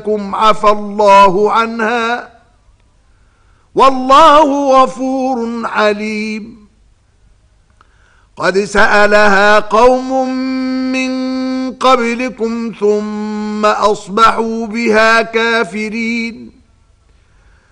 لكم عفى الله عنها والله غفور حليم. قد سألها قوم من قبلكم ثم أصبحوا بها كافرين.